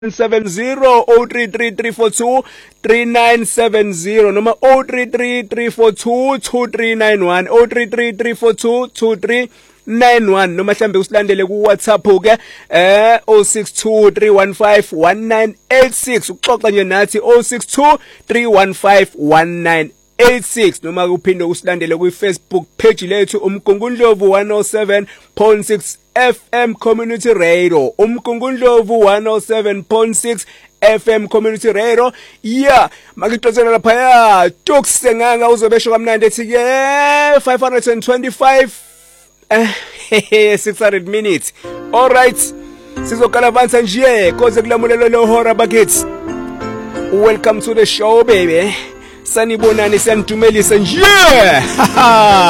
033 noma 033 033 noma mhlambe usilandele ku WhatsApp ke 0623151986 uxoxa nje nathi 0623151986 noma uphinde usilandele ku Facebook page lethu umgungundlovu 107.6 FM Community Radio umgungundlovu 107.6 FM Community Radio makixoxela lapha ya Tux nganga uzobesho kamnandi ethi ke 525 600 minutes. All right. Sizokala vansa nje koze kulamulelo lohora bakithi. Welcome to the show baby. Sanibonani sanidumelisa nje.